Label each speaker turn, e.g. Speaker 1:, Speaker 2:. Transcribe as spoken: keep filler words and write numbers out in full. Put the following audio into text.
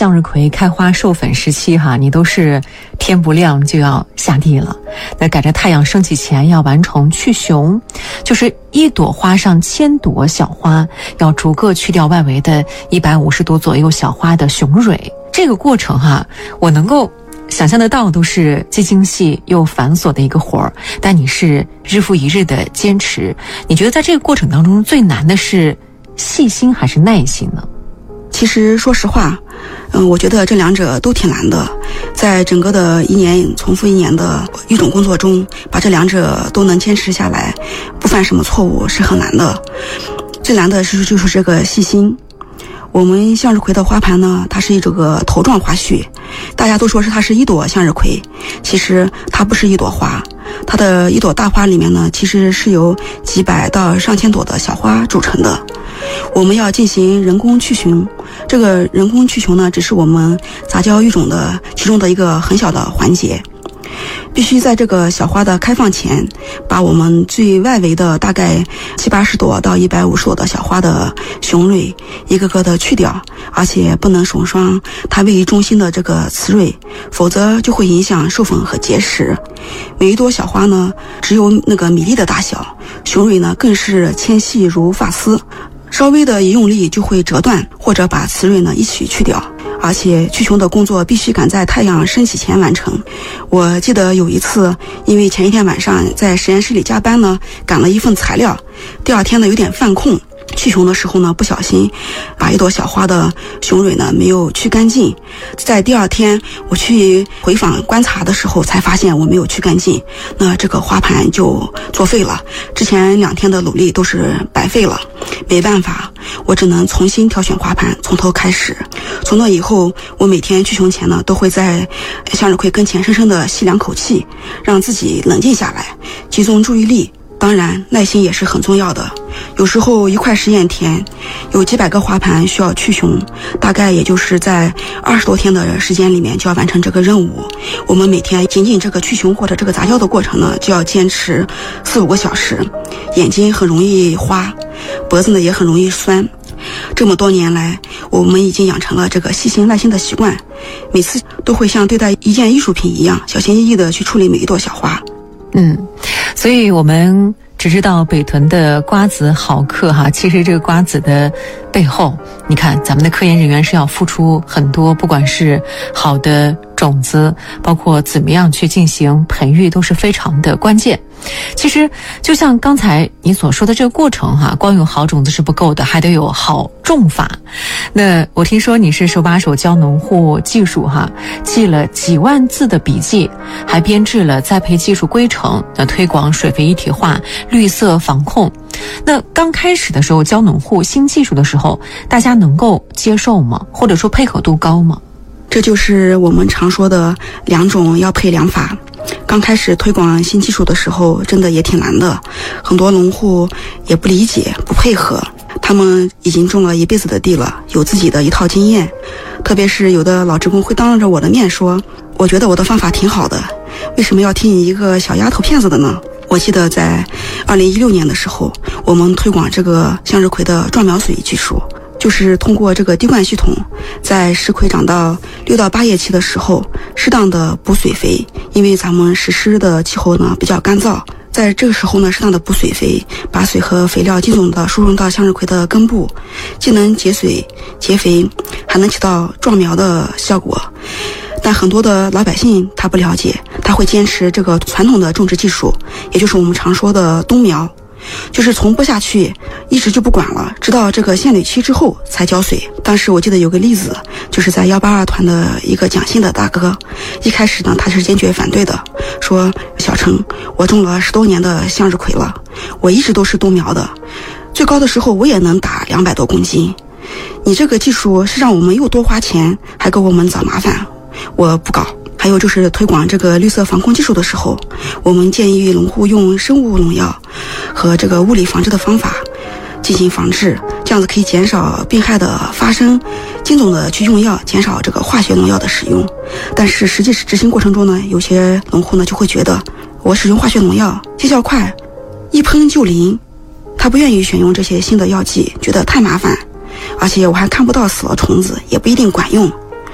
Speaker 1: 向日葵开花授粉时期哈，你都是天不亮就要下地了。那赶着太阳升起前要完成去雄，就是一朵花上千朵小花，要逐个去掉外围的一百五十朵左右小花的雄蕊。这个过程哈，我能够想象得到，都是既精细又繁琐的一个活儿，但你是日复一日的坚持。你觉得在这个过程当中最难的是细心还是耐心呢？
Speaker 2: 其实说实话，嗯，我觉得这两者都挺难的。在整个的一年重复一年的育种工作中，把这两者都能坚持下来，不犯什么错误是很难的。最难的是就是这个细心。我们向日葵的花盘呢，它是一这个头状花序，大家都说是它是一朵向日葵，其实它不是一朵花，它的一朵大花里面呢，其实是由几百到上千朵的小花组成的。我们要进行人工去雄，这个人工去雄呢，只是我们杂交育种的其中的一个很小的环节。必须在这个小花的开放前，把我们最外围的大概七八十朵到一百五十朵的小花的雄蕊一个个的去掉，而且不能损伤它位于中心的这个雌蕊，否则就会影响授粉和结实。每一朵小花呢，只有那个米粒的大小，雄蕊呢更是纤细如发丝，稍微的一用力就会折断，或者把雌蕊呢一起去掉。而且去雄的工作必须赶在太阳升起前完成。我记得有一次，因为前一天晚上在实验室里加班呢，赶了一份材料，第二天呢有点犯空，去雄的时候呢不小心把一朵小花的雄蕊呢没有去干净。在第二天我去回访观察的时候才发现我没有去干净，那这个花盘就作废了，之前两天的努力都是白费了。没办法，我只能重新挑选花盘，从头开始。从那以后，我每天去雄前呢，都会在向日葵跟前深深的吸两口气，让自己冷静下来，集中注意力。当然，耐心也是很重要的。有时候一块实验田有几百个花盘需要去雄，大概也就是在二十多天的时间里面就要完成这个任务。我们每天仅仅这个去雄或者这个杂交的过程呢，就要坚持四五个小时，眼睛很容易花，脖子呢也很容易酸。这么多年来，我们已经养成了这个细心耐心的习惯，每次都会像对待一件艺术品一样，小心翼翼地去处理每一朵小花。
Speaker 1: 嗯，所以我们只知道北屯的瓜子好嗑哈，其实这个瓜子的背后，你看咱们的科研人员是要付出很多，不管是好的种子，包括怎么样去进行培育，都是非常的关键。其实就像刚才你所说的这个过程哈，光有好种子是不够的，还得有好种法。那我听说你是手把手教农户技术哈，记了几万字的笔记，还编制了栽培技术规程，那推广水肥一体化、绿色防控。那刚开始的时候教农户新技术的时候，大家能够接受吗？或者说配合度高吗？
Speaker 2: 这就是我们常说的两种要配两法。刚开始推广新技术的时候，真的也挺难的，很多农户也不理解、不配合。他们已经种了一辈子的地了，有自己的一套经验。特别是有的老职工会当着我的面说，我觉得我的方法挺好的，为什么要听你一个小丫头片子的呢？我记得在二零一六年的时候，我们推广这个向日葵的壮苗水技术，就是通过这个滴灌系统，在石葵长到六到八叶期的时候，适当的补水肥。因为咱们石狮的气候呢比较干燥，在这个时候呢，适当的补水肥，把水和肥料尽总的输入到向日葵的根部，既能节水节肥，还能起到壮苗的效果。但很多的老百姓他不了解，他会坚持这个传统的种植技术，也就是我们常说的冬苗，就是从播下去一直就不管了，直到这个限蕊期之后才浇水。当时我记得有个例子，就是在幺八二团的一个蒋姓的大哥，一开始呢他是坚决反对的，说小陈，我种了十多年的向日葵了，我一直都是冬苗的，最高的时候我也能打两百多公斤，你这个技术是让我们又多花钱，还给我们找麻烦，我不搞。还有就是推广这个绿色防控技术的时候，我们建议农户用生物农药和这个物理防治的方法进行防治，这样子可以减少病害的发生，精准的去用药，减少这个化学农药的使用。但是实际执行过程中呢，有些农户呢就会觉得我使用化学农药见效快，一喷就灵，他不愿意选用这些新的药剂，觉得太麻烦，而且我还看不到死了虫子，也不一定管用。